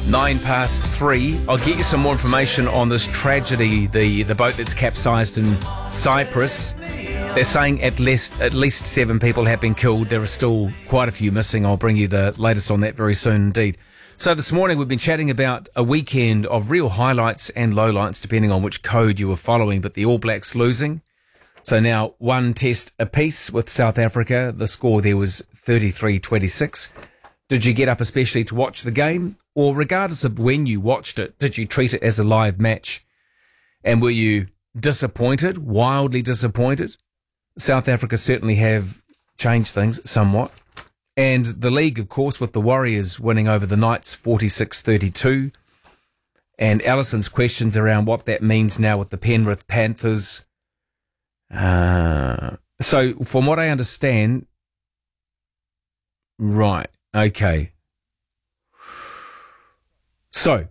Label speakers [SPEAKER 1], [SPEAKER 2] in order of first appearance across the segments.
[SPEAKER 1] 3:09. I'll get you some more information on this tragedy, the boat that's capsized in Cyprus. They're saying at least 7 people have been killed. There are still quite a few missing. I'll bring you the latest on that very soon indeed. So this morning we've been chatting about a weekend of real highlights and lowlights depending on which code you were following, but the All Blacks losing. So now 1 test apiece with South Africa. The score there was 33-26. Did you get up especially to watch the game? Or regardless of when you watched it, did you treat it as a live match? And were you disappointed, wildly disappointed? South Africa certainly have changed things somewhat. And the league, of course, with the Warriors winning over the Knights 46-32. And Alison's questions around what that means now with the Penrith Panthers. So from what I understand, right, okay. So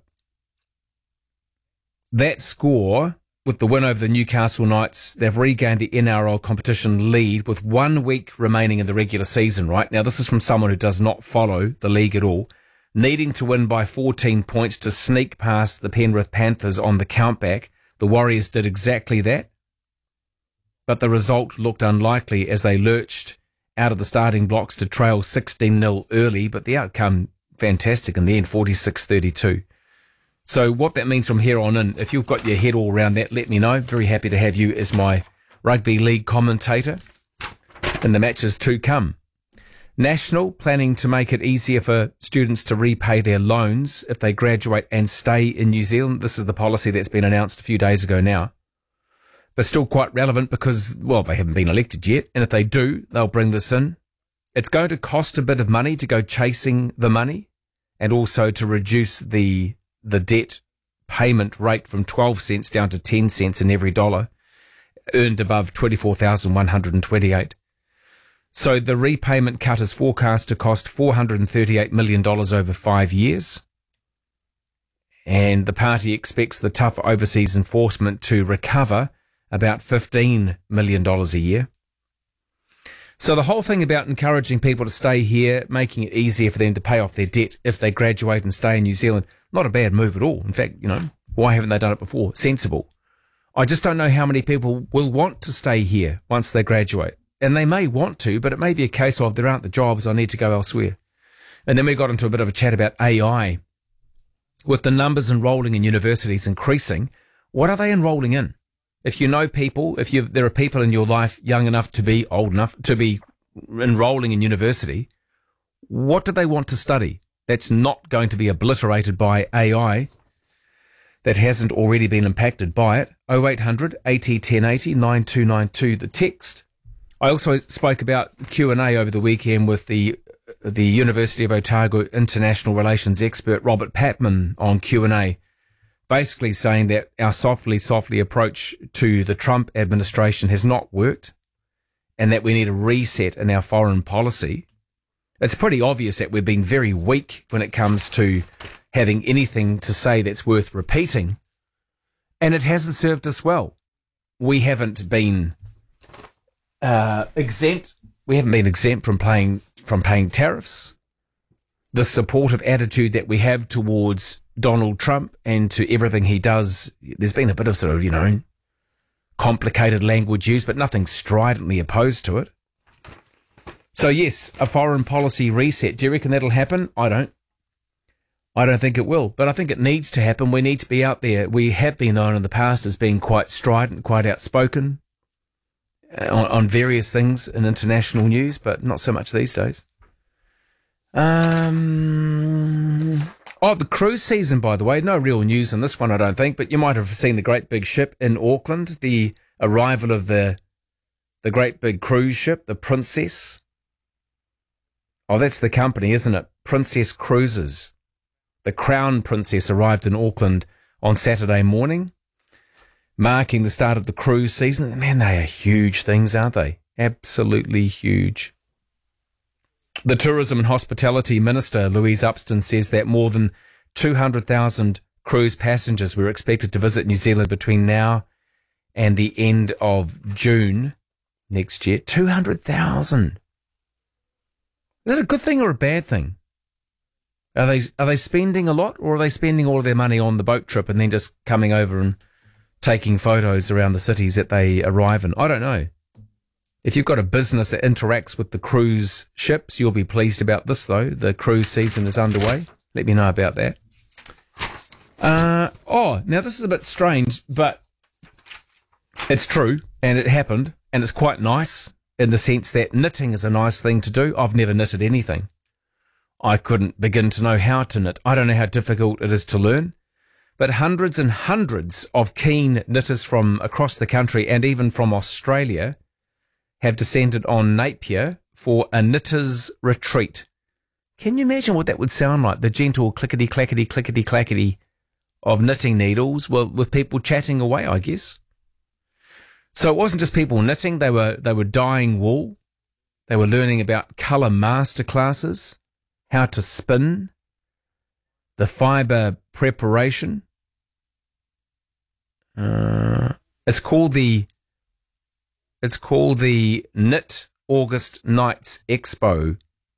[SPEAKER 1] that score with the win over the Newcastle Knights, they've regained the NRL competition lead with 1 week remaining in the regular season, right? Now, this is from someone who does not follow the league at all. Needing to win by 14 points to sneak past the Penrith Panthers on the countback. The Warriors did exactly that. But the result looked unlikely as they lurched out of the starting blocks to trail 16-0 early, but the outcome fantastic in the end, 46-32. So what that means from here on in, if you've got your head all around that, let me know. Very happy to have you as my rugby league commentator in the matches to come. National planning to make it easier for students to repay their loans if they graduate and stay in New Zealand. This is the policy that's been announced a few days ago now. But still quite relevant because, well, they haven't been elected yet. And if they do, they'll bring this in. It's going to cost a bit of money to go chasing the money and also to reduce the debt payment rate from 12 cents down to 10 cents in every dollar earned above 24,128. So the repayment cut is forecast to cost $438 million over 5 years. And the party expects the tough overseas enforcement to recover about $15 million a year. So the whole thing about encouraging people to stay here, making it easier for them to pay off their debt if they graduate and stay in New Zealand, not a bad move at all. In fact, why haven't they done it before? Sensible. I just don't know how many people will want to stay here once they graduate. And they may want to, but it may be a case of there aren't the jobs, I need to go elsewhere. And then we got into a bit of a chat about AI. With the numbers enrolling in universities increasing, what are they enrolling in? If you know people, there are people in your life young enough to be old enough to be enrolling in university, what do they want to study that's not going to be obliterated by AI that hasn't already been impacted by it? 0800 80 1080 9292, the text. I also spoke about Q&A over the weekend with the University of Otago International Relations expert Robert Patman on Q&A. Basically saying that our softly approach to the Trump administration has not worked and that we need a reset in our foreign policy. It's pretty obvious that we've been very weak when it comes to having anything to say that's worth repeating, and it hasn't served us well. We haven't been exempt. We haven't been exempt from paying tariffs. The supportive attitude that we have towards Donald Trump and to everything he does, there's been a bit of sort of, complicated language used, but nothing stridently opposed to it. So yes, a foreign policy reset. Do you reckon that'll happen? I don't think it will, but I think it needs to happen. We need to be out there. We have been known in the past as being quite strident, quite outspoken on various things in international news, but not so much these days. The cruise season, by the way, no real news on this one, I don't think, but you might have seen the great big ship in Auckland, the arrival of the great big cruise ship, the Princess. Oh, that's the company, isn't it? Princess Cruises. The Crown Princess arrived in Auckland on Saturday morning, marking the start of the cruise season. Man, they are huge things, aren't they? Absolutely huge. The Tourism and Hospitality Minister, Louise Upston, says that more than 200,000 cruise passengers were expected to visit New Zealand between now and the end of June next year. 200,000. Is that a good thing or a bad thing? Are they spending a lot, or are they spending all of their money on the boat trip and then just coming over and taking photos around the cities that they arrive in? I don't know. If you've now business that interacts with the cruise ships, you'll be pleased about this, though. The cruise season is underway. Let me know about that. Now this is a bit strange, but it's true, and it happened, and it's quite nice in the sense that knitting is a nice thing to do. I've never knitted anything. I couldn't begin to know how to knit. I don't know how difficult it is to learn. But hundreds and hundreds of keen knitters from across the country and even from Australia have descended on Napier for a knitter's retreat. Can you imagine what that would sound like? The gentle clickety-clackety, clickety-clackety of knitting needles, well, with people chatting away, I guess. So it wasn't just people knitting, they were dyeing wool. They were learning about colour masterclasses, how to spin, the fibre preparation. It's called the Knit August Nights Expo.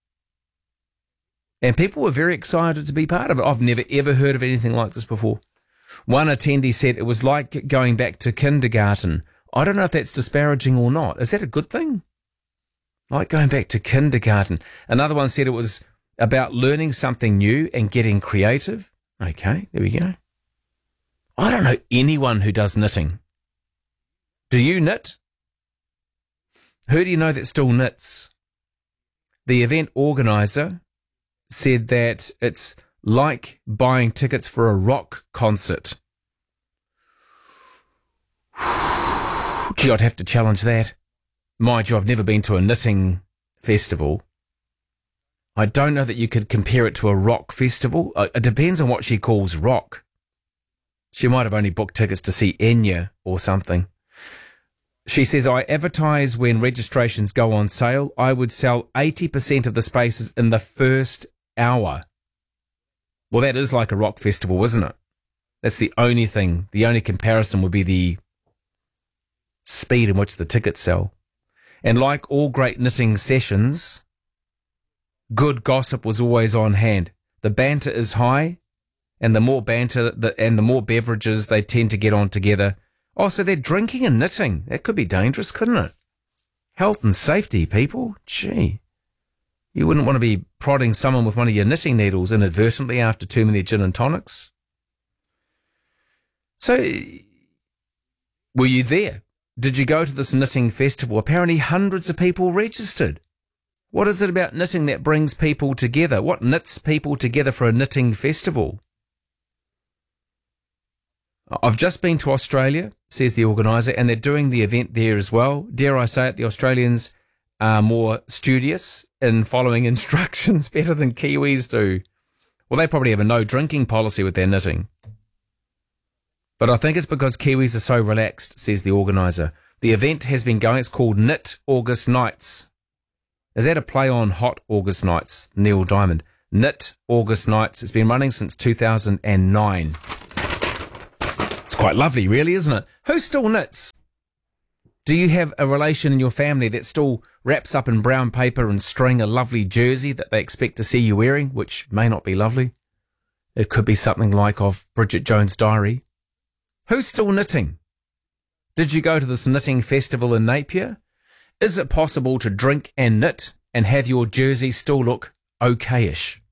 [SPEAKER 1] And people were very excited to be part of it. I've never ever heard of anything like this before. One attendee said it was like going back to kindergarten. I don't know if that's disparaging or not. Is that a good thing? Like going back to kindergarten. Another one said it was about learning something new and getting creative. Okay, there we go. I don't know anyone who does knitting. Do you knit? Who do you know that still knits? The event organiser said that it's like buying tickets for a rock concert. Gee, I'd have to challenge that. Mind you, I've never been to a knitting festival. I don't know that you could compare it to a rock festival. It depends on what she calls rock. She might have only booked tickets to see Enya or something. She says, I advertise when registrations go on sale. I would sell 80% of the spaces in the first hour. Well, that is like a rock festival, isn't it? That's the only thing. The only comparison would be the speed in which the tickets sell. And like all great knitting sessions, good gossip was always on hand. The banter is high, and the more banter and the more beverages they tend to get on together. Oh, so they're drinking and knitting. That could be dangerous, couldn't it? Health and safety, people. Gee. You wouldn't want to be prodding someone with one of your knitting needles inadvertently after too many gin and tonics. So, were you there? Did you go to this knitting festival? Apparently hundreds of people registered. What is it about knitting that brings people together? What knits people together for a knitting festival? I've just been to Australia, says the organiser, and they're doing the event there as well. Dare I say it, the Australians are more studious in following instructions better than Kiwis do. Well, they probably have a no drinking policy with their knitting. But I think it's because Kiwis are so relaxed, says the organiser. The event has been going, it's called Knit August Nights. Is that a play on Hot August Nights, Neil Diamond? Knit August Nights. It's been running since 2009. It's quite lovely, really, isn't it? Who still knits? Do you have a relation in your family that still wraps up in brown paper and string a lovely jersey that they expect to see you wearing, which may not be lovely? It could be something like of Bridget Jones' Diary. Who's still knitting? Did you go to this knitting festival in Napier? Is it possible to drink and knit and have your jersey still look okayish?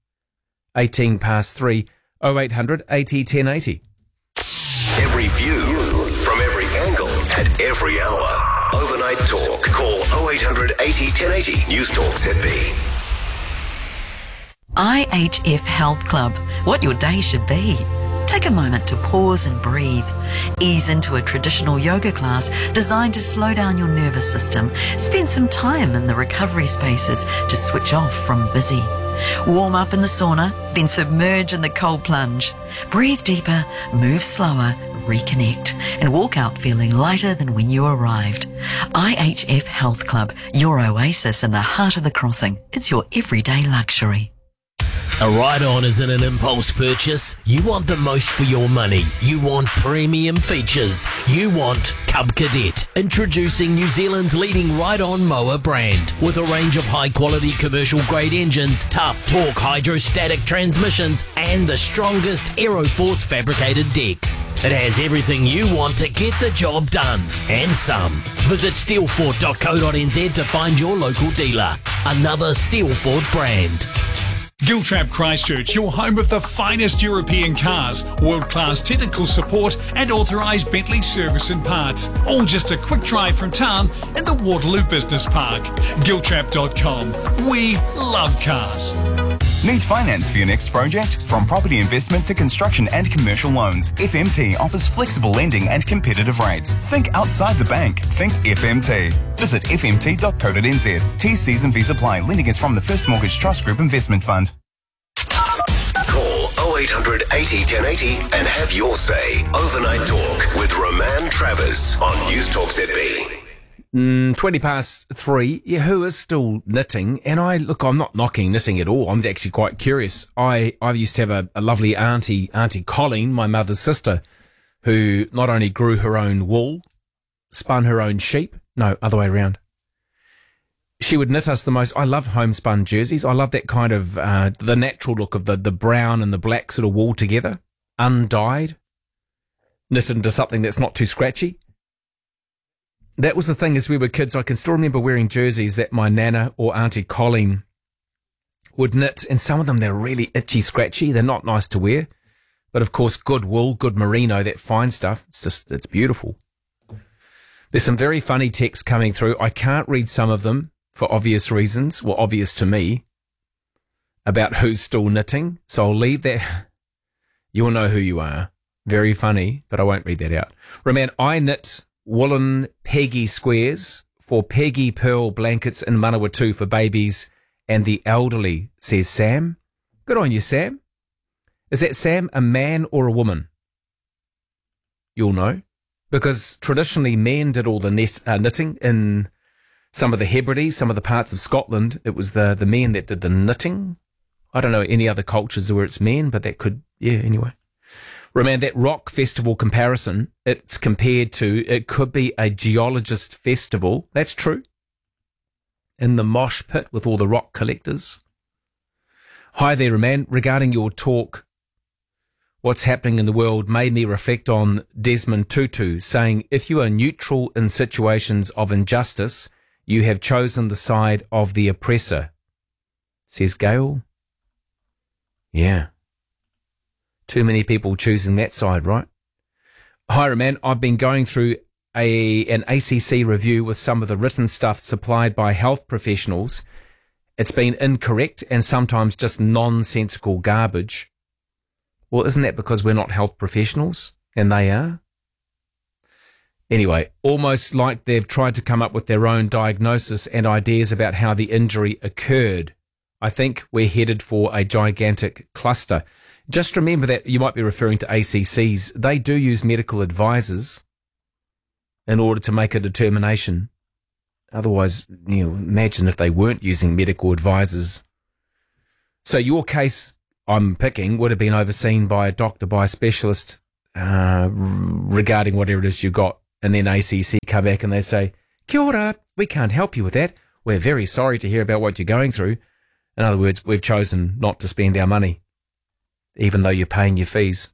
[SPEAKER 1] 3 0800 80 1080.
[SPEAKER 2] Every view from every angle at every hour. Overnight Talk. Call 0800 80 1080. News Talk ZB.
[SPEAKER 3] IHF Health Club. What your day should be. Take a moment to pause and breathe. Ease into a traditional yoga class designed to slow down your nervous system. Spend some time in the recovery spaces to switch off from busy. Warm up in the sauna, then submerge in the cold plunge. Breathe deeper, move slower, reconnect, and walk out feeling lighter than when you arrived. IHF Health Club, your oasis in the heart of the crossing. It's your everyday luxury.
[SPEAKER 4] A ride-on isn't an impulse purchase. You want the most for your money. You want premium features. You want Cub Cadet. Introducing New Zealand's leading ride-on mower brand. With a range of high-quality commercial-grade engines, tough torque hydrostatic transmissions, and the strongest Aeroforce fabricated decks. It has everything you want to get the job done, and some. Visit steelfort.co.nz to find your local dealer. Another Steelfort brand.
[SPEAKER 5] Giltrap Christchurch, your home of the finest European cars, world-class technical support and authorised Bentley service and parts. All just a quick drive from town in the Waterloo Business Park. Giltrap.com. We love cars.
[SPEAKER 6] Need finance for your next project? From property investment to construction and commercial loans, FMT offers flexible lending and competitive rates. Think outside the bank. Think FMT. Visit fmt.co.nz. T's and V's apply. Lending is from the First Mortgage Trust Group Investment Fund.
[SPEAKER 2] Call 0800 80 1080 and have your say. Overnight Talk with Roman Travers on News Talk ZB.
[SPEAKER 1] 3:20. Yeah, who is still knitting? And I'm not knocking knitting at all. I'm actually quite curious. I used to have a lovely Auntie Colleen, my mother's sister, who not only grew her own wool, spun her own sheep. No, other way around. She would knit us the most. I love homespun jerseys. I love that kind of, the natural look of the brown and the black sort of wool together, undyed, knitted into something that's not too scratchy. That was the thing as we were kids. I can still remember wearing jerseys that my nana or Auntie Colleen would knit, and some of them, they're really itchy, scratchy. They're not nice to wear. But of course, good wool, good merino, that fine stuff, it's beautiful. There's some very funny texts coming through. I can't read some of them for obvious reasons, well, obvious to me, about who's still knitting. So I'll leave that. You'll know who you are. Very funny, but I won't read that out. Roman, I knit woolen Peggy squares for Peggy Pearl blankets in Manawatu for babies and the elderly, says Sam. Good on you, Sam. Is that Sam a man or a woman? You'll know. Because traditionally men did all the knitting in some of the Hebrides, some of the parts of Scotland. It was the men that did the knitting. I don't know any other cultures where it's men, but that could, anyway. Roman, that rock festival comparison, it's compared to, it could be a geologist festival. That's true. In the mosh pit with all the rock collectors. Hi there, Roman. Regarding your talk, what's happening in the world made me reflect on Desmond Tutu saying, if you are neutral in situations of injustice, you have chosen the side of the oppressor. Says Gail. Yeah. Too many people choosing that side, right? Hi, Roman. I've been going through an ACC review with some of the written stuff supplied by health professionals. It's been incorrect and sometimes just nonsensical garbage. Well, isn't that because we're not health professionals and they are? Anyway, almost like they've tried to come up with their own diagnosis and ideas about how the injury occurred. I think we're headed for a gigantic cluster. Just remember that you might be referring to ACCs. They do use medical advisors in order to make a determination. Otherwise, imagine if they weren't using medical advisors. So your case I'm picking would have been overseen by a doctor, by a specialist regarding whatever it is you got. And then ACC come back and they say, kia ora, we can't help you with that. We're very sorry to hear about what you're going through. In other words, we've chosen not to spend our money, even though you're paying your fees.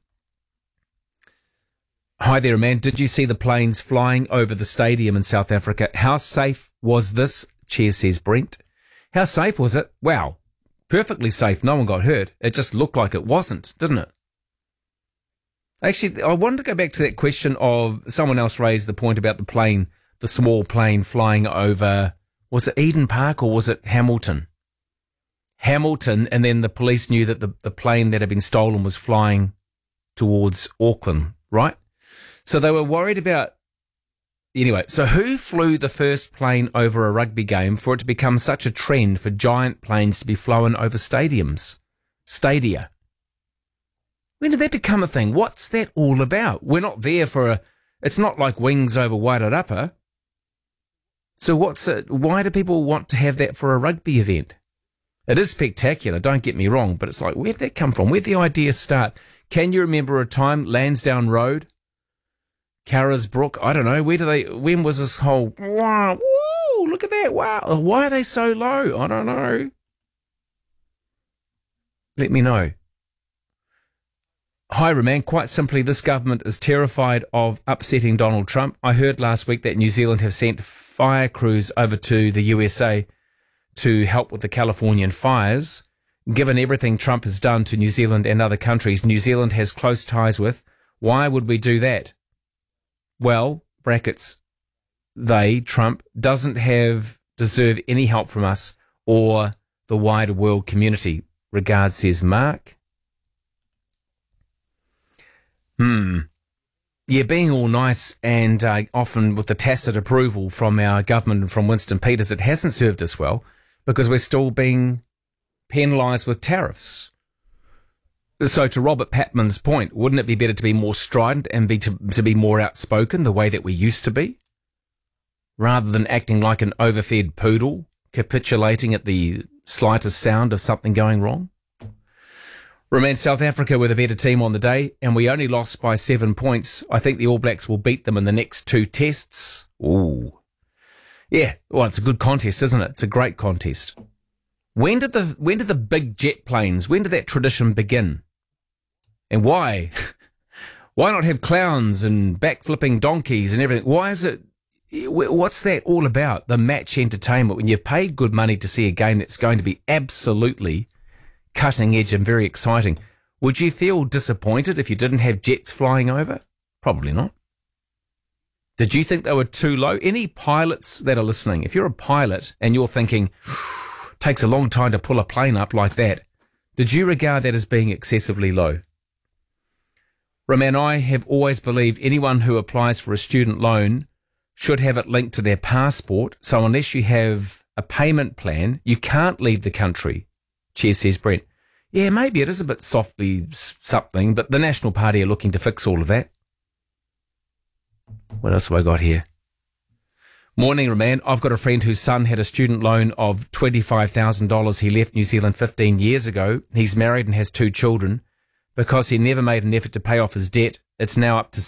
[SPEAKER 1] Hi there, man. Did you see the planes flying over the stadium in South Africa? How safe was this? Cheers, says Brent. How safe was it? Wow, perfectly safe. No one got hurt. It just looked like it wasn't, didn't it? Actually, I wanted to go back to that question of someone else raised the point about the plane, the small plane flying over, was it Eden Park or was it Hamilton? Hamilton, and then the police knew that the plane that had been stolen was flying towards Auckland, right? So they were worried about... Anyway, so who flew the first plane over a rugby game for it to become such a trend for giant planes to be flown over stadiums? Stadia. When did that become a thing? What's that all about? We're not there for it's not like wings over Wairarapa. So why do people want to have that for a rugby event? It is spectacular, don't get me wrong, but it's like, where'd that come from? Where'd the idea start? Can you remember a time, Lansdowne Road, Carisbrook, I don't know, when was this whole, wow, woo, look at that, wow, why are they so low? I don't know. Let me know. Hi, Roman. Quite simply, this government is terrified of upsetting Donald Trump. I heard last week that New Zealand have sent fire crews over to the USA to help with the Californian fires. Given everything Trump has done to New Zealand and other countries New Zealand has close ties with, why would we do that? Well, brackets, Trump, doesn't deserve any help from us or the wider world community. Regards, says Mark. Yeah, being all nice and often with the tacit approval from our government and from Winston Peters, it hasn't served us well because we're still being penalised with tariffs. So to Robert Patman's point, wouldn't it be better to be more strident and to be more outspoken the way that we used to be, rather than acting like an overfed poodle, capitulating at the slightest sound of something going wrong? Remain South Africa were the better team on the day, and we only lost by 7 points. I think the All Blacks will beat them in the next 2 tests. Ooh. Yeah, well, it's a good contest, isn't it? It's a great contest. When did the big jet planes, when did that tradition begin? And why? Why not have clowns and backflipping donkeys and everything? Why is it, what's that all about? The match entertainment, when you pay good money to see a game that's going to be absolutely cutting edge and very exciting. Would you feel disappointed if you didn't have jets flying over? Probably not. Did you think they were too low? Any pilots that are listening, if you're a pilot and you're thinking, takes a long time to pull a plane up like that, did you regard that as being excessively low? Roman, I have always believed anyone who applies for a student loan should have it linked to their passport. So unless you have a payment plan, you can't leave the country. Cheers, says Brent. Yeah, maybe it is a bit softly something, but the National Party are looking to fix all of that. What else have I got here? Morning, Roman. I've got a friend whose son had a student loan of $25,000. He left New Zealand 15 years ago. He's married and has 2 children. Because he never made an effort to pay off his debt, it's now up to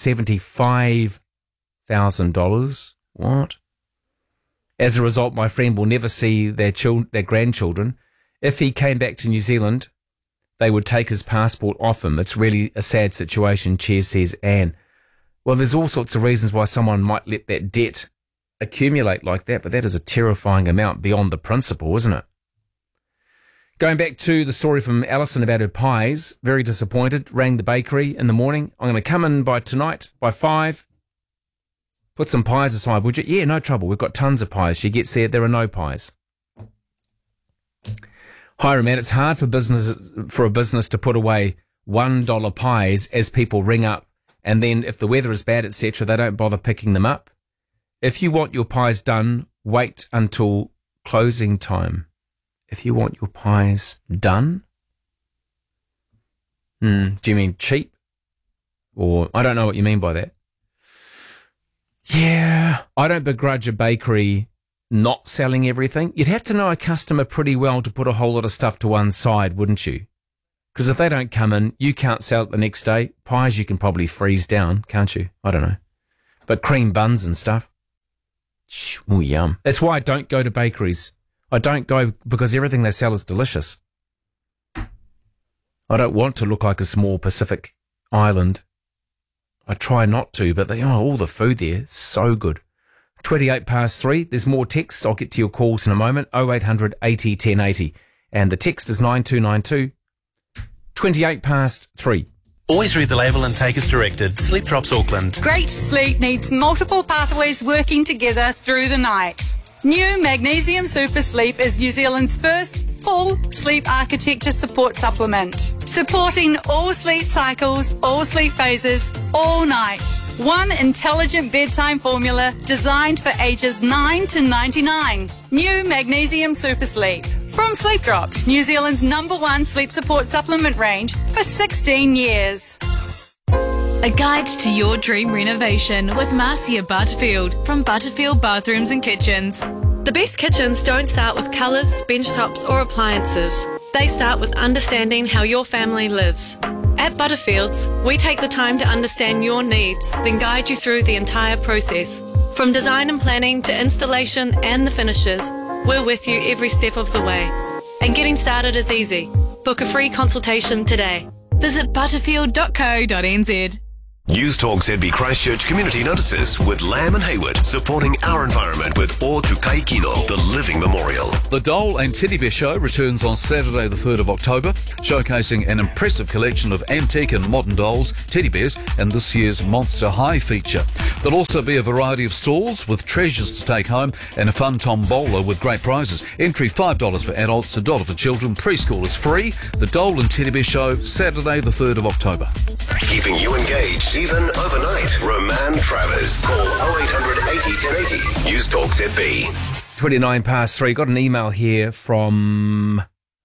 [SPEAKER 1] $75,000. What? As a result, my friend will never see their grandchildren. If he came back to New Zealand, they would take his passport off him. It's really a sad situation, Cheers, says Anne. Well, there's all sorts of reasons why someone might let that debt accumulate like that, but that is a terrifying amount beyond the principle, isn't it? Going back to the story from Alison about her pies, very disappointed, rang the bakery in the morning. I'm going to come in by tonight, by 5. Put some pies aside, would you? Yeah, no trouble. We've got tons of pies. She gets there are no pies. Hi, Roman. It's hard for a business to put away $1 pies as people ring up, and then if the weather is bad, etc., they don't bother picking them up. If you want your pies done, wait until closing time. If you want your pies done? Do you mean cheap? Or I don't know what you mean by that. Yeah, I don't begrudge a bakery not selling everything. You'd have to know a customer pretty well to put a whole lot of stuff to one side, wouldn't you? Because if they don't come in, you can't sell it the next day. Pies you can probably freeze down, can't you? I don't know. But cream buns and stuff. Oh, yum. That's why I don't go to bakeries. I don't go because everything they sell is delicious. I don't want to look like a small Pacific island. I try not to, but all the food there is so good. 3:28. There's more texts. I'll get to your calls in a moment. 0800 80 1080. And the text is 9292. 3:28.
[SPEAKER 7] Always read the label and take as directed. Sleep Drops Auckland.
[SPEAKER 8] Great sleep needs multiple pathways working together through the night. New Magnesium Super Sleep is New Zealand's first full sleep architecture support supplement, supporting all sleep cycles, all sleep phases, all night. One intelligent bedtime formula designed for ages 9 to 99. New Magnesium Super Sleep. From Sleep Drops, New Zealand's #1 sleep support supplement range for 16 years.
[SPEAKER 9] A guide to your dream renovation with Marcia Butterfield from Butterfield Bathrooms and Kitchens. The best kitchens don't start with colours, bench tops or appliances. They start with understanding how your family lives. At Butterfields, we take the time to understand your needs, then guide you through the entire process. From design and planning to installation and the finishes, we're with you every step of the way. And getting started is easy. Book a free consultation today. Visit butterfield.co.nz.
[SPEAKER 2] News Talk ZB Christchurch community notices with Lamb and Hayward supporting our environment with O Tukai Kino, the living memorial.
[SPEAKER 10] The Dole and Teddy Bear Show returns on Saturday the 3rd of October, showcasing an impressive collection of antique and modern dolls, teddy bears and this year's Monster High feature. There'll also be a variety of stalls with treasures to take home and a fun tombola with great prizes. Entry $5 for adults, $1 for children. Preschool is free. The Dole and Teddy Bear Show, Saturday the 3rd of October.
[SPEAKER 2] Keeping you engaged even overnight. Roman Travers. Call 0800 80 1080. News Talk ZB.
[SPEAKER 1] 29 past 3. Got an email here from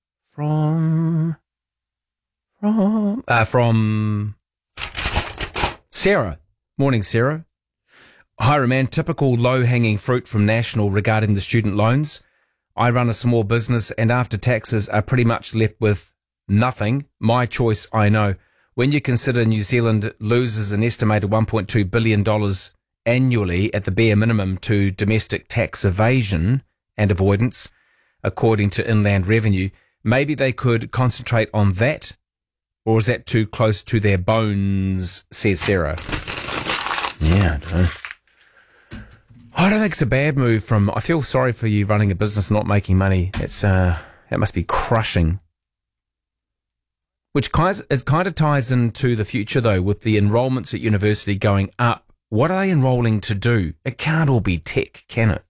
[SPEAKER 1] Sarah. Morning, Sarah. Hi, Roman. Typical low-hanging fruit from National regarding the student loans. I run a small business and after taxes are pretty much left with nothing. My choice, I know. When you consider New Zealand loses an estimated $1.2 billion annually at the bare minimum to domestic tax evasion and avoidance, according to Inland Revenue, maybe they could concentrate on that, or is that too close to their bones, says Sarah. Yeah, I don't think it's a bad move I feel sorry for you running a business and not making money. That must be crushing. Which it kind of ties into the future, though, with the enrolments at university going up. What are they enrolling to do? It can't all be tech, can it?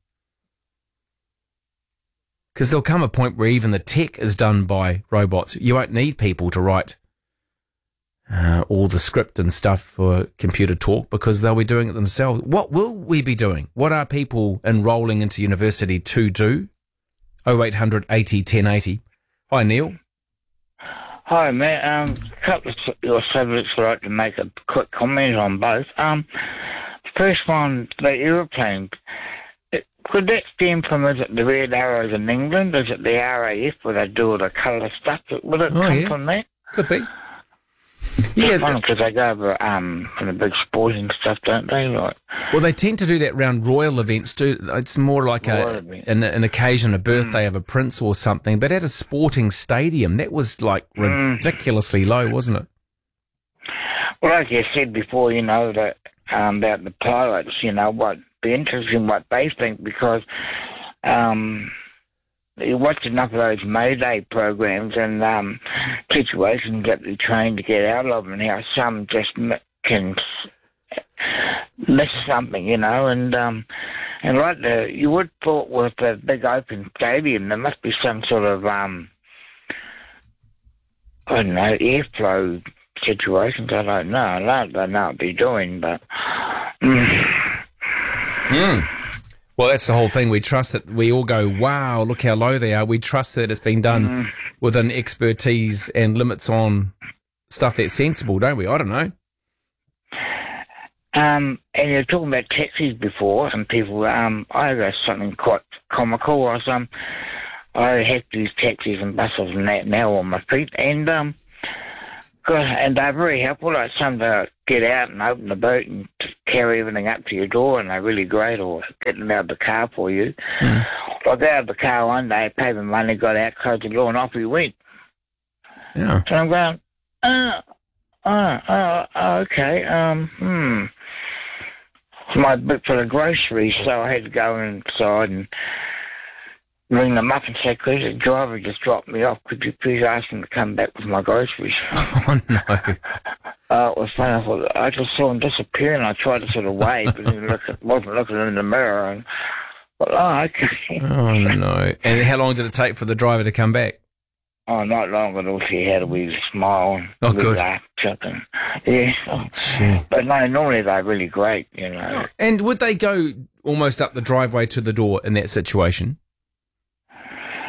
[SPEAKER 1] Because there'll come a point where even the tech is done by robots. You won't need people to write all the script and stuff for computer talk because they'll be doing it themselves. What will we be doing? What are people enrolling into university to do? 0800 80 1080. Hi, Neil.
[SPEAKER 11] Hi, Matt. A couple of your subjects I'd like to make a quick comment on both. First one, the aeroplane. Could that stem from, is it the Red Arrows in England? Is it the RAF where they do all the colour stuff? Would it come from that?
[SPEAKER 1] Could be.
[SPEAKER 11] Yeah, because they go over for the big sporting stuff, don't they? Like,
[SPEAKER 1] well, they tend to do that around royal events too. It's more like an occasion, a birthday of a prince or something. But at a sporting stadium, that was like ridiculously low, wasn't it?
[SPEAKER 11] Well, like you said before, that about the pilots, what be interesting what they think because you watch enough of those Mayday programs and situations that they're trying to get out of and how some just can miss something, and like you would thought with the big open stadium there must be some sort of airflow situations. I don't know. I don't know what they're doing, but
[SPEAKER 1] Well, that's the whole thing. We trust that we all go, wow, look how low they are. We trust that it's been done within expertise and limits on stuff that's sensible, don't we? I don't know.
[SPEAKER 11] And you were talking about taxis before and people, I got something quite comical. I have to use taxis and buses and that now on my feet. And they're very helpful. Like some to get out and open the boot and carry everything up to your door, and they're really great, or get them out of the car for you. I got out of the car one day, paid the money, got out, closed the door, and off he went.
[SPEAKER 1] Yeah.
[SPEAKER 11] So I'm going, okay, my bit for the groceries, so I had to go inside and ring them up and say, "Could the driver just dropped me off? Could you please ask him to come back with my groceries?"
[SPEAKER 1] Oh, no.
[SPEAKER 11] It was funny. I just saw him disappear, and I tried to sort of wave, but he wasn't looking in the mirror. And okay.
[SPEAKER 1] Oh, no. And how long did it take for the driver to come back?
[SPEAKER 11] Oh, not long at all. She had a wee smile.
[SPEAKER 1] Oh, good.
[SPEAKER 11] Something. Yeah.
[SPEAKER 1] Oh, gee.
[SPEAKER 11] But no, normally they're really great,
[SPEAKER 1] And would they go almost up the driveway to the door in that situation?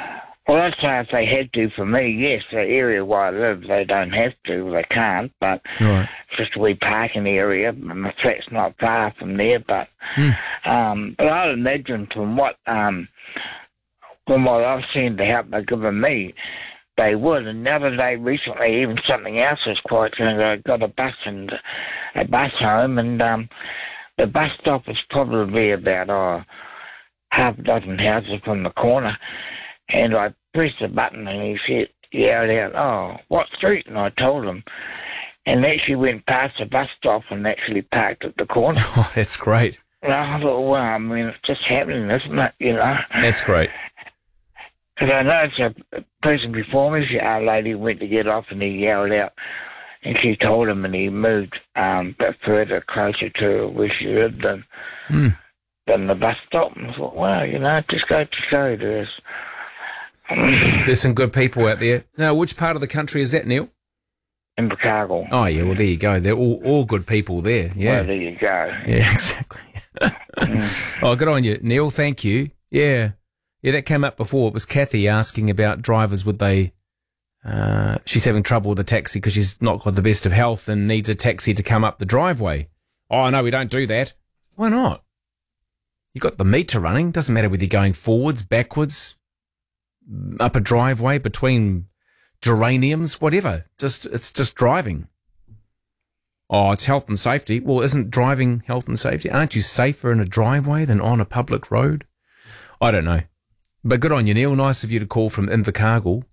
[SPEAKER 11] Well, I'd say if they had to, for me, yes, the area where I live, they don't have to, they can't, but
[SPEAKER 1] Right.
[SPEAKER 11] it's just a wee parking area, and the flat's not far from there, but I'd imagine from what I've seen, the help they're giving me, they would. And the other day, recently, even something else was quite strange. I got a bus home, and the bus stop was probably about half a dozen houses from the corner. And I pressed the button, and he yelled out, "Oh, what street?" And I told him. And actually went past the bus stop and actually parked at the corner.
[SPEAKER 1] Oh, that's great.
[SPEAKER 11] And I thought, well, I mean, it's just happening, isn't it? You know?
[SPEAKER 1] That's great.
[SPEAKER 11] Because I noticed a person before me, a lady went to get off, and he yelled out. And she told him, and he moved a bit further, closer to where she lived than the bus stop. And I thought, well, you know, it just goes to show
[SPEAKER 1] there's some good people out there. Now, which part of the country is that, Neil?
[SPEAKER 11] Invercargill.
[SPEAKER 1] Oh, yeah, well, there you go. They're all good people there. Yeah.
[SPEAKER 11] Well, there you go.
[SPEAKER 1] Yeah, exactly. Oh, good on you, Neil. Thank you. Yeah. Yeah, that came up before. It was Kathy asking about drivers. Would they... she's having trouble with a taxi because she's not got the best of health and needs a taxi to come up the driveway. Oh, no, we don't do that. Why not? You got the meter running. Doesn't matter whether you're going forwards, backwards, up a driveway, between geraniums, whatever. It's just driving. Oh, it's health and safety. Well, isn't driving health and safety? Aren't you safer in a driveway than on a public road? I don't know. But good on you, Neil. Nice of you to call from Invercargill.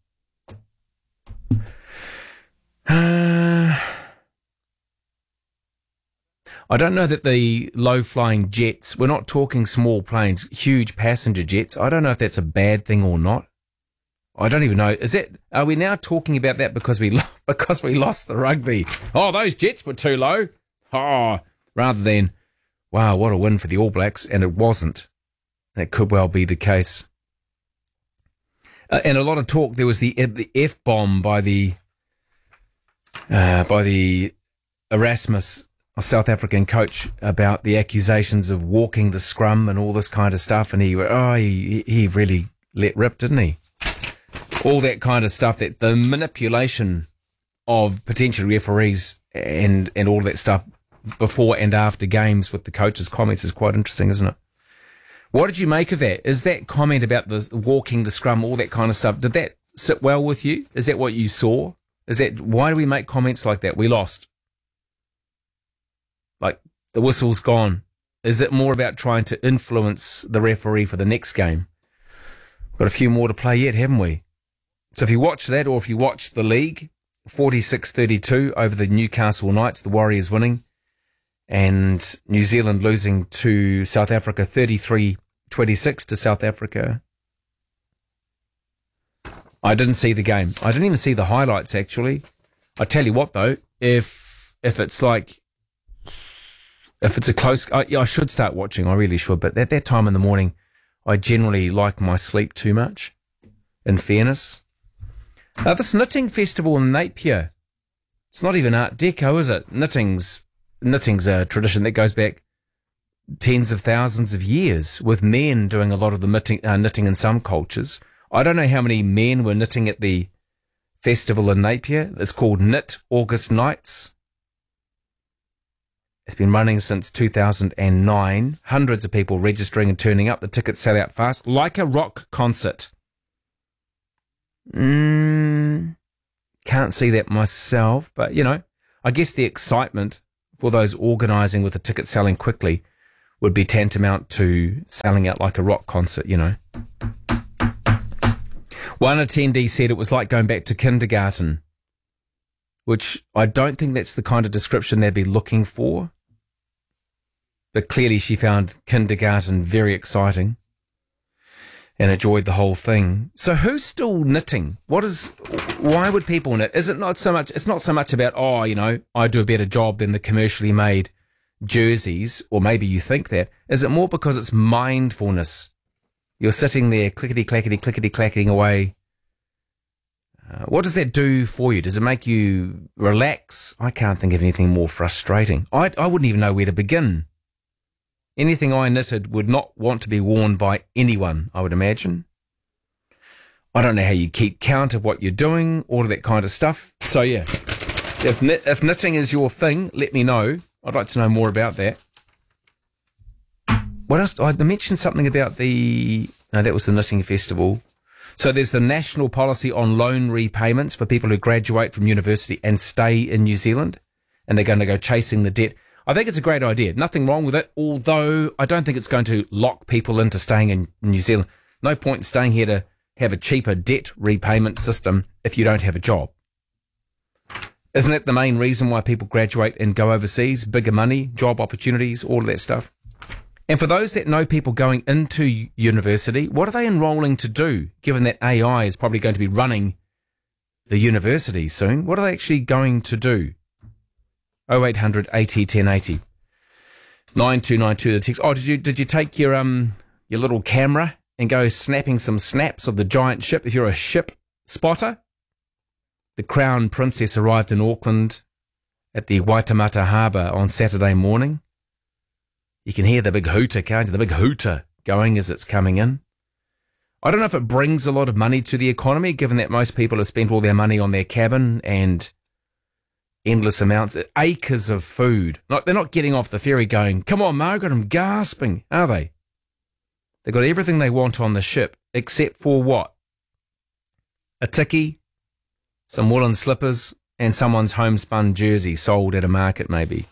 [SPEAKER 1] I don't know that the low-flying jets, we're not talking small planes, huge passenger jets. I don't know if that's a bad thing or not. I don't even know. Are we now talking about that because we lost the rugby? Oh, those jets were too low. Oh, rather than, wow, what a win for the All Blacks, and it wasn't. That could well be the case. And a lot of talk. There was the F-bomb by the Erasmus, a South African coach, about the accusations of walking the scrum and all this kind of stuff. And he really let rip, didn't he? All that kind of stuff, that the manipulation of potential referees and all that stuff before and after games with the coach's comments is quite interesting, isn't it? What did you make of that? Is that comment about the walking the scrum, all that kind of stuff, did that sit well with you? Is that what you saw? Why do we make comments like that? We lost. Like, the whistle's gone. Is it more about trying to influence the referee for the next game? We've got a few more to play yet, haven't we? So if you watch that, or if you watch the league, 46-32 over the Newcastle Knights, the Warriors winning, and New Zealand losing to South Africa, 33-26 to South Africa. I didn't see the game. I didn't even see the highlights, actually. I tell you what, though, if it's a close... I should start watching, I really should, but at that time in the morning, I generally like my sleep too much, in fairness. This knitting festival in Napier, it's not even Art Deco, is it? Knitting's a tradition that goes back tens of thousands of years, with men doing a lot of the knitting in some cultures. I don't know how many men were knitting at the festival in Napier. It's called Knit August Nights. It's been running since 2009. Hundreds of people registering and turning up. The tickets sell out fast, like a rock concert. Can't see that myself, but, you know, I guess the excitement for those organising with the tickets selling quickly would be tantamount to selling out like a rock concert, you know. One attendee said it was like going back to kindergarten, which I don't think that's the kind of description they'd be looking for. But clearly she found kindergarten very exciting and enjoyed the whole thing. So who's still knitting? Why would people knit? It's not so much about, oh, you know, I do a better job than the commercially made jerseys, or maybe you think that. Is it more because it's mindfulness? You're sitting there clickety-clackety away. What does that do for you? Does it make you relax? I can't think of anything more frustrating. I wouldn't even know where to begin. Anything I knitted would not want to be worn by anyone, I would imagine. I don't know how you keep count of what you're doing, all of that kind of stuff. So, yeah, if knitting is your thing, let me know. I'd like to know more about that. What else? I mentioned something about no, that was the Knitting Festival. So there's the national policy on loan repayments for people who graduate from university and stay in New Zealand, and they're going to go chasing the debt. I think it's a great idea. Nothing wrong with it, although I don't think it's going to lock people into staying in New Zealand. No point in staying here to have a cheaper debt repayment system if you don't have a job. Isn't that the main reason why people graduate and go overseas? Bigger money, job opportunities, all of that stuff. And for those that know people going into university, what are they enrolling to do, given that AI is probably going to be running the university soon? What are they actually going to do? 0800 80 1080. 9292 the text. Oh, did you take your little camera and go snapping some snaps of the giant ship if you're a ship spotter? The Crown Princess arrived in Auckland at the Waitemata Harbour on Saturday morning. You can hear the big hooter, can't you? The big hooter going as it's coming in. I don't know if it brings a lot of money to the economy, given that most people have spent all their money on their cabin and endless amounts, acres of food. They're not getting off the ferry going, come on, Margaret, I'm gasping, are they? They've got everything they want on the ship, except for what? A tikkie, some woolen slippers, and someone's homespun jersey sold at a market maybe.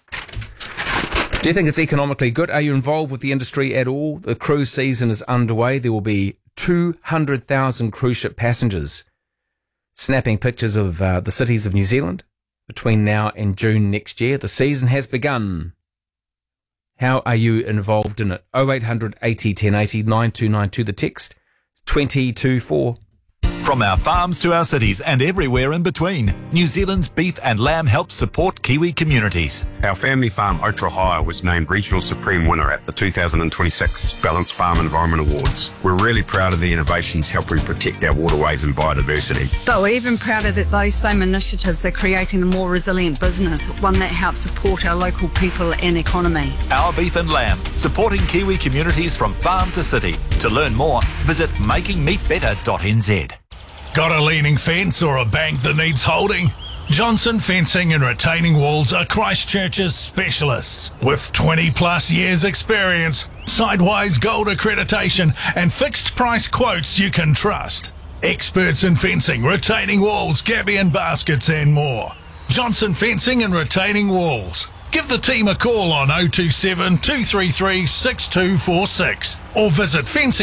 [SPEAKER 1] Do you think it's economically good? Are you involved with the industry at all? The cruise season is underway. There will be 200,000 cruise ship passengers snapping pictures of the cities of New Zealand between now and June next year. The season has begun. How are you involved in it? 0800 80 1080 9292 the text 224.
[SPEAKER 12] From our farms to our cities and everywhere in between, New Zealand's beef and lamb helps support Kiwi communities.
[SPEAKER 13] Our family farm, Otrahire, was named Regional Supreme Winner at the 2026 Balanced Farm Environment Awards. We're really proud of the innovations helping protect our waterways and biodiversity.
[SPEAKER 14] But we're even prouder that those same initiatives are creating a more resilient business, one that helps support our local people and economy.
[SPEAKER 12] Our beef and lamb, supporting Kiwi communities from farm to city. To learn more, visit makingmeatbetter.nz.
[SPEAKER 15] Got a leaning fence or a bank that needs holding? Johnson Fencing and Retaining Walls are Christchurch's specialists. With 20 plus years experience, Sidewise Gold accreditation and fixed price quotes you can trust. Experts in fencing, retaining walls, gabion baskets and more. Johnson Fencing and Retaining Walls. Give the team a call on 027 233 6246 or visit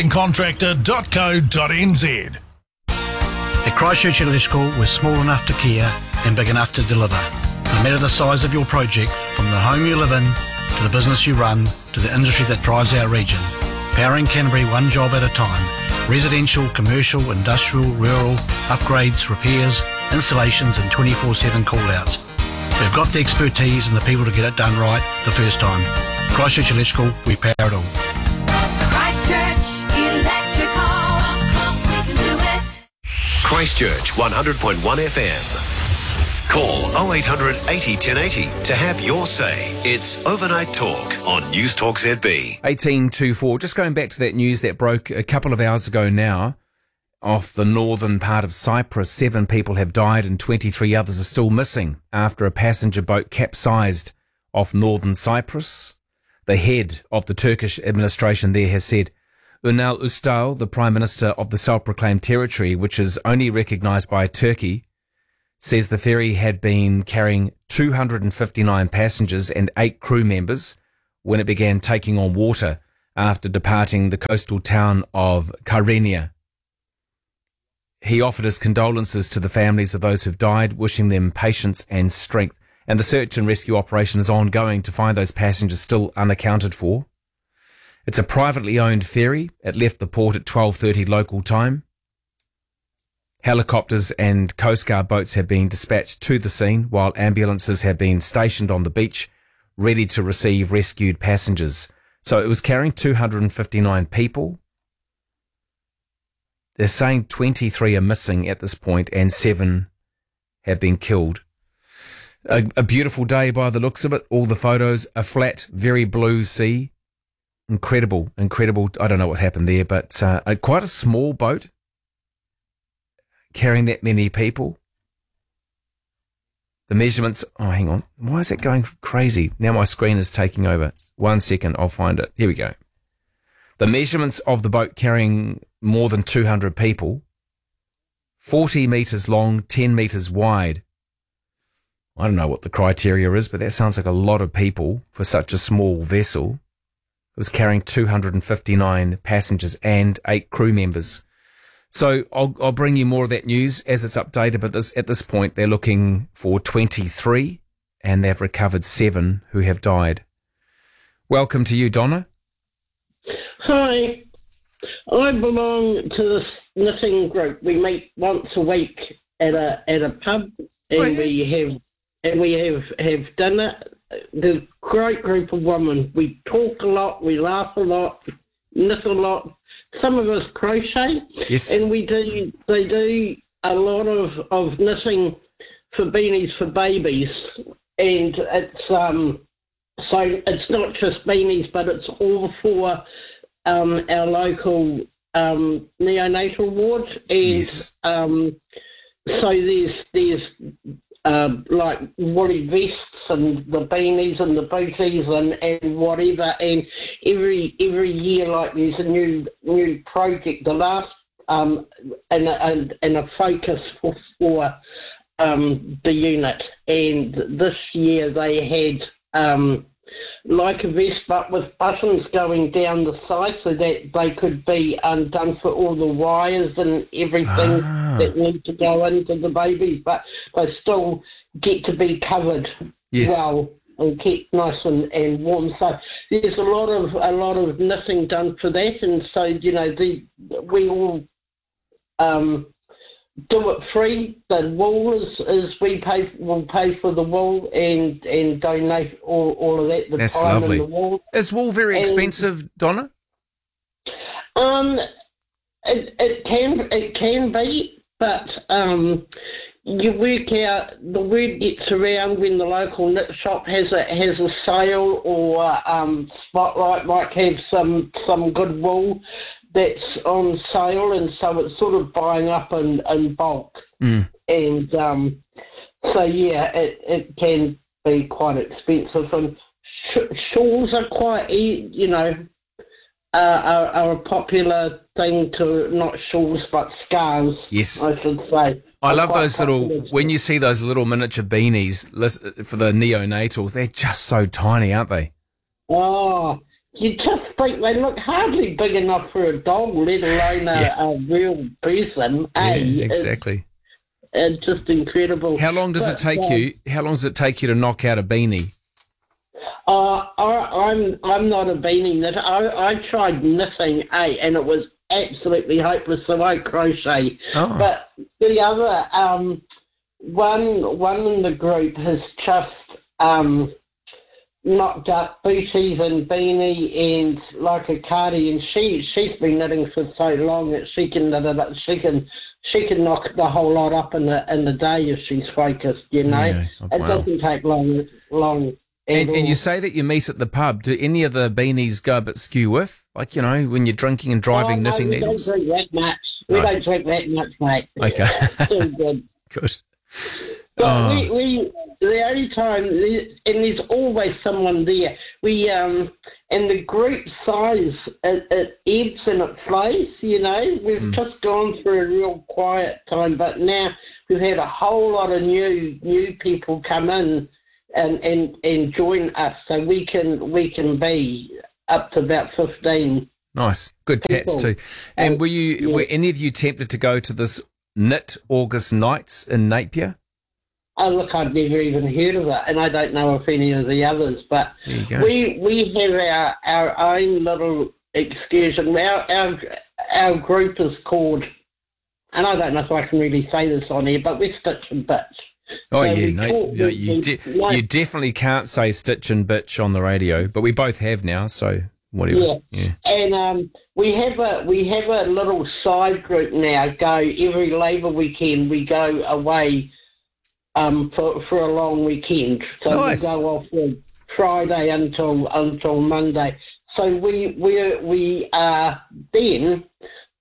[SPEAKER 15] fencingcontractor.co.nz.
[SPEAKER 16] At Christchurch Electrical, we're small enough to care and big enough to deliver. No matter the size of your project, from the home you live in, to the business you run, to the industry that drives our region. Powering Canterbury one job at a time. Residential, commercial, industrial, rural, upgrades, repairs, installations and 24/7 call-outs. We've got the expertise and the people to get it done right the first time. Christchurch Electrical, we power it all.
[SPEAKER 17] Christchurch Electrical, we can do it.
[SPEAKER 2] Christchurch 100.1 FM. Call 0800 80 1080 to have your say. It's Overnight Talk on News Talk ZB.
[SPEAKER 1] 1824. Just going back to that news that broke a couple of hours ago now, off the northern part of Cyprus, 7 people have died and 23 others are still missing after a passenger boat capsized off northern Cyprus. The head of the Turkish administration there has said, Ünal Üstal, the Prime Minister of the self-proclaimed territory, which is only recognised by Turkey, says the ferry had been carrying 259 passengers and 8 crew members when it began taking on water after departing the coastal town of Kyrenia. He offered his condolences to the families of those who've died, wishing them patience and strength. And the search and rescue operation is ongoing to find those passengers still unaccounted for. It's a privately owned ferry. It left the port at 12:30 local time. Helicopters and Coast Guard boats have been dispatched to the scene, while ambulances have been stationed on the beach, ready to receive rescued passengers. So it was carrying 259 people. They're saying 23 are missing at this point and 7 have been killed. A beautiful day by the looks of it. All the photos, a flat, very blue sea. Incredible. I don't know what happened there, but quite a small boat. carrying that many people. The measurements, oh, hang on. Why is it going crazy? Now my screen is taking over. 1 second, I'll find it. Here we go. The measurements of the boat carrying more than 200 people, 40 metres long, 10 metres wide. I don't know what the criteria is, but that sounds like a lot of people for such a small vessel. It was carrying 259 passengers and 8 crew members. So I'll bring you more of that news as it's updated, but at this point they're looking for 23 and they've recovered 7 who have died. Welcome to you, Donna.
[SPEAKER 18] Hi, I belong to this knitting group. We meet once a week at a pub, and we have dinner. There's a great group of women. We talk a lot, we laugh a lot, knit a lot. Some of us crochet,
[SPEAKER 1] yes,
[SPEAKER 18] and they do a lot of knitting for beanies for babies, and it's so it's not just beanies, but it's all for our local neonatal ward, and
[SPEAKER 1] yes.
[SPEAKER 18] So there's like woolly vests and the beanies and the booties and whatever, and every year, like, there's a new project. The last and a focus for the unit, and this year they had like a vest but with buttons going down the side so that they could be undone for all the wires and everything that need to go into the babies, but they still get to be covered well and kept nice and warm. So there's a lot of knitting done for that, and so, you know, we all do it free. The wool is we'll pay for the wool and donate all of that.
[SPEAKER 1] That's
[SPEAKER 18] time
[SPEAKER 1] lovely.
[SPEAKER 18] And the wool.
[SPEAKER 1] Is wool very expensive, Donna?
[SPEAKER 18] It can be, but you work out, the word gets around when the local knit shop has a sale, or Spotlight might have some good wool that's on sale, and so it's sort of buying up in bulk. And so, yeah, it can be quite expensive. And shawls are quite, are a popular thing to, not shawls, but scarves,
[SPEAKER 1] yes,
[SPEAKER 18] I should say.
[SPEAKER 1] I love those little, when you see those little miniature beanies for the neonatals, they're just so tiny, aren't they?
[SPEAKER 18] Oh, you just think they look hardly big enough for a dog, let alone a real person.
[SPEAKER 1] Yeah, exactly.
[SPEAKER 18] It's just incredible.
[SPEAKER 1] How long does it take you? How long does it take you to knock out a beanie?
[SPEAKER 18] I'm not a beanie knitter. I tried knitting, and it was absolutely hopeless, so I crochet.
[SPEAKER 1] Oh.
[SPEAKER 18] But the other one in the group has just knocked up booties and beanie and like a cardi, and she's been knitting for so long that she can knit it up. She can knock the whole lot up in the day if she's focused. You know,
[SPEAKER 1] Yeah.
[SPEAKER 18] it doesn't take long.
[SPEAKER 1] And you say that you meet at the pub. Do any of the beanies go a bit skew with? Like, you know, when you're drinking and driving, knitting needles?
[SPEAKER 18] We don't drink that much. We don't drink that much, mate.
[SPEAKER 1] Okay.
[SPEAKER 18] Still good.
[SPEAKER 1] Good.
[SPEAKER 18] But we the only time, and there's always someone there, and the group size, it ebbs and it flows, you know. We've just gone through a real quiet time, but now we've had a whole lot of new people come in and join us, so we can be up to about 15.
[SPEAKER 1] Nice. Good tats too. And were any of you tempted to go to this Knit August Nights in Napier?
[SPEAKER 18] Oh, look, I'd never even heard of it, and I don't know if any of the others, but
[SPEAKER 1] there you go.
[SPEAKER 18] we have our own little excursion. Our group is called, and I don't know if I can really say this on here, but we're Stitch and Bitch.
[SPEAKER 1] Oh,
[SPEAKER 18] So
[SPEAKER 1] yeah, you definitely can't say Stitch and Bitch on the radio, but we both have now, so whatever.
[SPEAKER 18] Yeah. And we have a little side group now. Every Labour weekend we go away for a long weekend. So
[SPEAKER 1] nice.
[SPEAKER 18] We go off on Friday until Monday. So we are then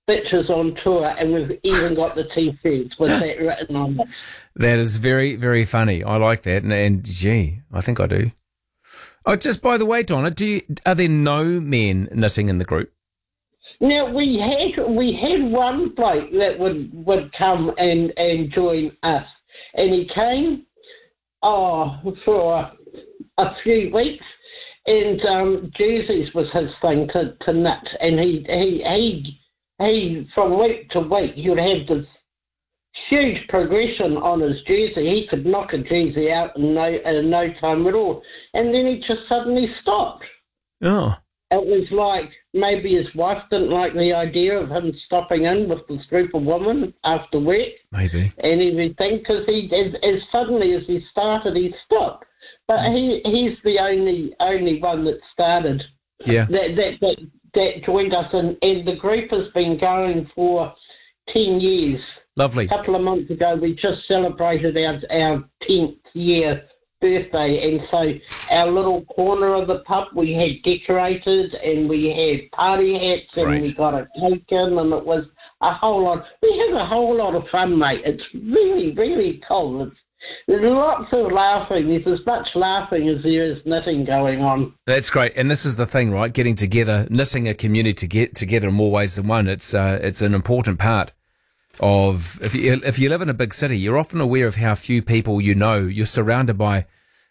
[SPEAKER 18] bitches on tour, and we've even got the T-shirts with that written on it.
[SPEAKER 1] That is very, very funny. I like that, and gee, I think I do. Oh, just by the way, Donna, are there no men knitting in the group?
[SPEAKER 18] Now, we had one bloke that would come and join us, and he came for a few weeks, and jerseys was his thing to knit, and he from week to week you'd have this huge progression on his jersey. He could knock a jersey out in no time at all, and then he just suddenly stopped.
[SPEAKER 1] Oh.
[SPEAKER 18] It was like maybe his wife didn't like the idea of him stopping in with this group of women after work.
[SPEAKER 1] Maybe.
[SPEAKER 18] And everything, because as suddenly as he started, he stopped. But he's the only one that started.
[SPEAKER 1] Yeah.
[SPEAKER 18] That joined us, and the group has been going for 10 years.
[SPEAKER 1] Lovely.
[SPEAKER 18] A couple of months ago, we just celebrated our 10th year birthday, and so our little corner of the pub we had decorated, and we had party hats, and we got a cake in, and it was a whole lot. We had a whole lot of fun, mate. It's really, really cool. There's lots of laughing. There's as much laughing as there is knitting going on.
[SPEAKER 1] That's great, and this is the thing, right? Getting together, knitting a community to get together in more ways than one. It's an important part of if you live in a big city, you're often aware of how few people you know. You're surrounded by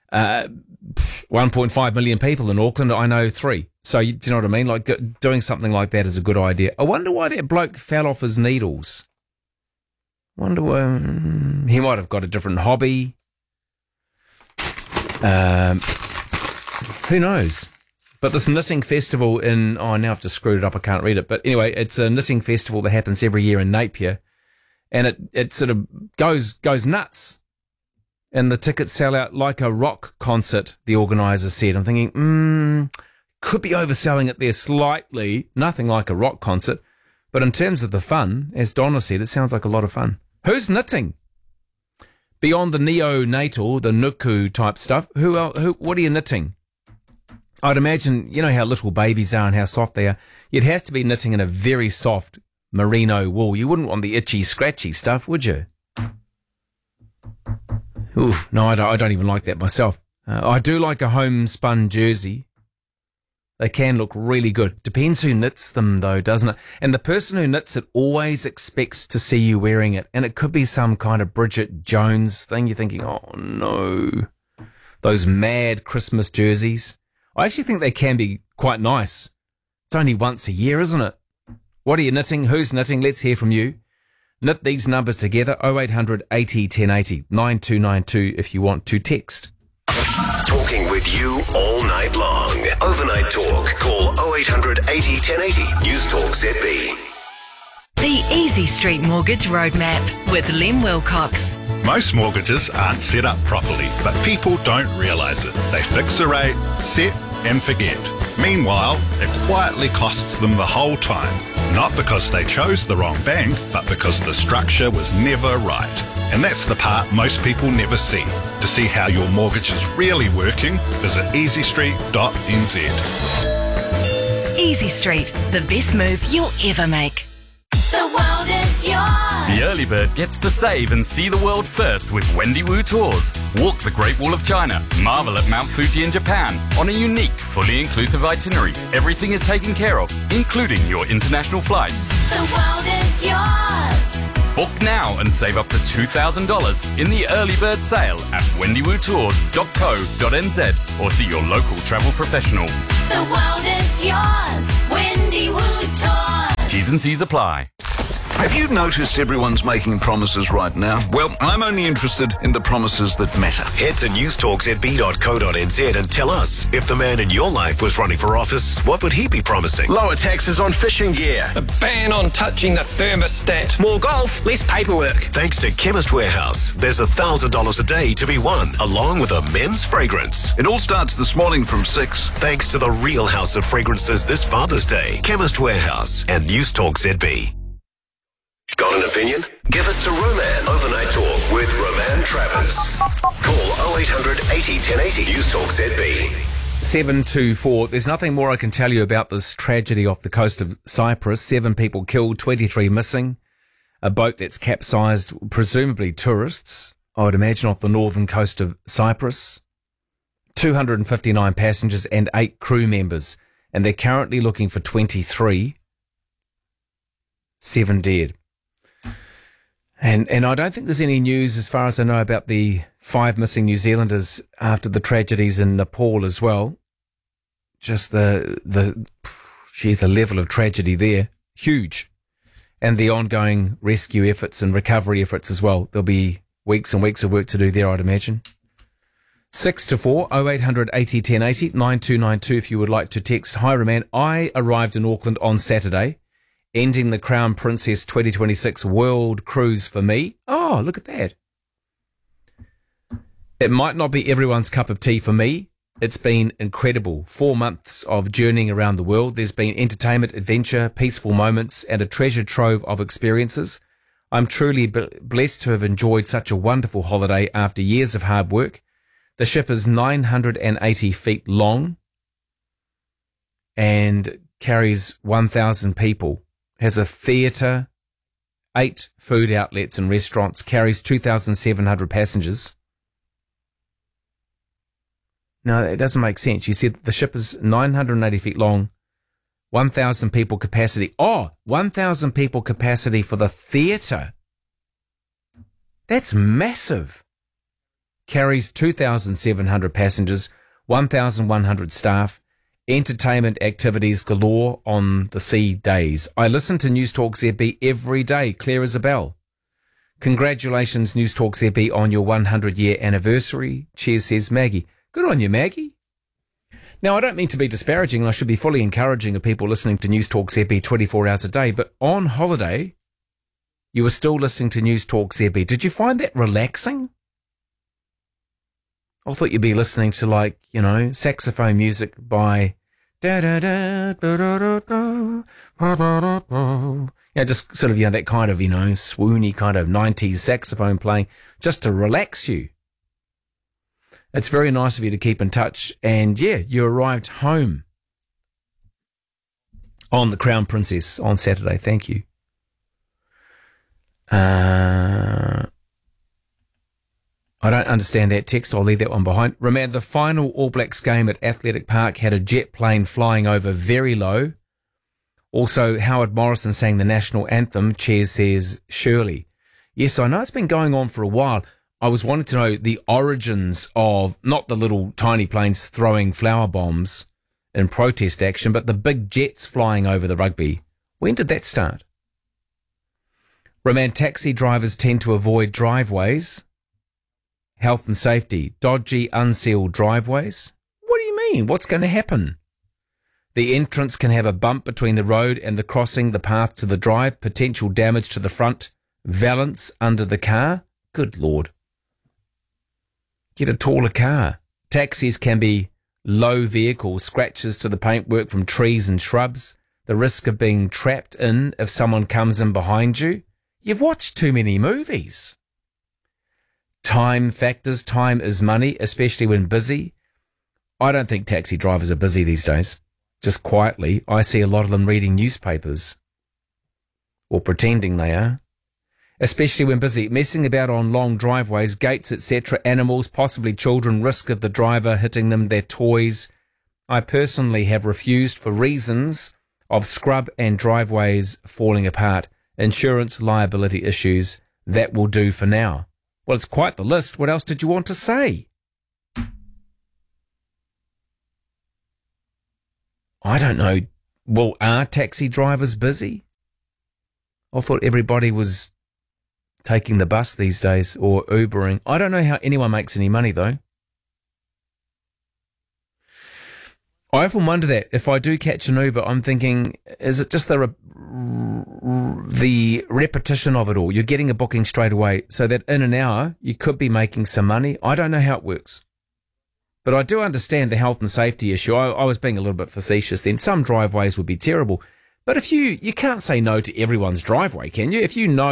[SPEAKER 1] 1.5 million people in Auckland. I know 3. So do you know what I mean? Like doing something like that is a good idea. I wonder why that bloke fell off his needles. Wonder why he might have got a different hobby. Who knows? But this knitting festival now I've just screwed it up. I can't read it. But anyway, it's a knitting festival that happens every year in Napier, and it sort of goes nuts. And the tickets sell out like a rock concert, the organisers said. I'm thinking, could be overselling it there slightly. Nothing like a rock concert. But in terms of the fun, as Donna said, it sounds like a lot of fun. Who's knitting? Beyond the neonatal, the nuku type stuff, what are you knitting? I'd imagine, you know how little babies are and how soft they are. You'd have to be knitting in a very soft merino wool. You wouldn't want the itchy, scratchy stuff, would you? Oof, no, I don't even like that myself. I do like a homespun jersey. They can look really good. Depends who knits them, though, doesn't it? And the person who knits it always expects to see you wearing it. And it could be some kind of Bridget Jones thing. You're thinking, oh, no. Those mad Christmas jerseys. I actually think they can be quite nice. It's only once a year, isn't it? What are you knitting? Who's knitting? Let's hear from you. Knit these numbers together, 0800 80 1080, 9292 if you want to text.
[SPEAKER 2] Talking with you all night long. Overnight Talk. Call 0800 80 1080. News Talk ZB.
[SPEAKER 3] The Easy Street Mortgage Roadmap with Lem Wilcox.
[SPEAKER 19] Most mortgages aren't set up properly, but people don't realise it. They fix a rate, set and forget. Meanwhile, it quietly costs them the whole time. Not because they chose the wrong bank, but because the structure was never right. And that's the part most people never see. To see how your mortgage is really working, visit easystreet.nz.
[SPEAKER 3] Easy Street, the best move you'll ever make.
[SPEAKER 17] The world is yours.
[SPEAKER 20] The early bird gets to save and see the world first with Wendy Wu Tours. Walk the Great Wall of China, marvel at Mount Fuji in Japan on a unique, fully inclusive itinerary. Everything is taken care of, including your international flights.
[SPEAKER 17] The world is yours.
[SPEAKER 20] Book now and save up to $2,000 in the early bird sale at wendyWuTours.co.nz or see your local travel professional.
[SPEAKER 17] The world is yours. Wendy Wu Tours.
[SPEAKER 20] T's and C's apply.
[SPEAKER 21] Have you noticed everyone's making promises right now? Well, I'm only interested in the promises that matter.
[SPEAKER 2] Head to newstalkzb.co.nz and tell us, if the man in your life was running for office, what would he be promising?
[SPEAKER 22] Lower taxes on fishing gear. A ban on touching the thermostat. More golf, less paperwork.
[SPEAKER 2] Thanks to Chemist Warehouse, there's $1,000 a day to be won, along with a men's fragrance.
[SPEAKER 21] It all starts this morning from 6.
[SPEAKER 2] Thanks to the real house of fragrances this Father's Day, Chemist Warehouse and News Talk ZB. Got an opinion? Give it to Roman. Overnight Talk with Roman Travers. Call 0800 80 1080. News Talk ZB.
[SPEAKER 1] 724. There's nothing more I can tell you about this tragedy off the coast of Cyprus. 7 people killed, 23 missing. A boat that's capsized, presumably tourists, I would imagine, off the northern coast of Cyprus. 259 passengers and 8 crew members. And they're currently looking for 23. 7 dead. And I don't think there's any news, as far as I know, about the 5 missing New Zealanders after the tragedies in Nepal as well. Just the level of tragedy there, huge. And the ongoing rescue efforts and recovery efforts as well. There'll be weeks and weeks of work to do there, I'd imagine. 6 to 4, 0800 80 1080, 9292 if you would like to text. Hi, Roman. I arrived in Auckland on Saturday, ending the Crown Princess 2026 World Cruise for me. Oh, look at that. It might not be everyone's cup of tea for me. It's been incredible. 4 months of journeying around the world. There's been entertainment, adventure, peaceful moments, and a treasure trove of experiences. I'm truly blessed to have enjoyed such a wonderful holiday after years of hard work. The ship is 980 feet long and carries 1,000 people. Has a theatre, 8 food outlets and restaurants, carries 2,700 passengers. No, it doesn't make sense. You said the ship is 980 feet long, 1,000 people capacity. Oh, 1,000 people capacity for the theatre. That's massive. Carries 2,700 passengers, 1,100 staff, entertainment activities galore on the sea days. I listen to News Talk ZB every day, clear as a bell. Congratulations, News Talk ZB, on your 100-year anniversary. Cheers, says Maggie. Good on you, Maggie. Now, I don't mean to be disparaging, and I should be fully encouraging of people listening to News Talk ZB 24 hours a day, but on holiday, you were still listening to News Talk ZB. Did you find that relaxing? I thought you'd be listening to, like, you know, saxophone music by just sort of, you know, that kind of, you know, swoony kind of 90s saxophone playing, just to relax you. It's very nice of you to keep in touch. And yeah, you arrived home on the Crown Princess on Saturday. Thank you. I don't understand that text. I'll leave that one behind. Remember, the final All Blacks game at Athletic Park had a jet plane flying over very low. Also, Howard Morrison sang the national anthem. Cheers, says Shirley. Yes, I know it's been going on for a while. I was wanting to know the origins of not the little tiny planes throwing flower bombs in protest action, but the big jets flying over the rugby. When did that start? Roman, taxi drivers tend to avoid driveways. Health and safety, dodgy, unsealed driveways. What do you mean? What's going to happen? The entrance can have a bump between the road and the crossing, the path to the drive, potential damage to the front, valance under the car. Good Lord. Get a taller car. Taxis can be low vehicles, scratches to the paintwork from trees and shrubs, the risk of being trapped in if someone comes in behind you. You've watched too many movies. Time factors. Time is money, especially when busy. I don't think taxi drivers are busy these days. Just quietly, I see a lot of them reading newspapers. Or pretending they are. Especially when busy. Messing about on long driveways, gates, etc. Animals, possibly children, risk of the driver hitting them, their toys. I personally have refused for reasons of scrub and driveways falling apart. Insurance liability issues. That will do for now. Well, it's quite the list. What else did you want to say? I don't know. Well, are taxi drivers busy? I thought everybody was taking the bus these days or Ubering. I don't know how anyone makes any money, though. I often wonder that. If I do catch an Uber, I'm thinking, is it just the repetition of it all? You're getting a booking straight away so that in an hour you could be making some money. I don't know how it works. But I do understand the health and safety issue. I was being a little bit facetious then. Some driveways would be terrible. But if you can't say no to everyone's driveway, can you? If you know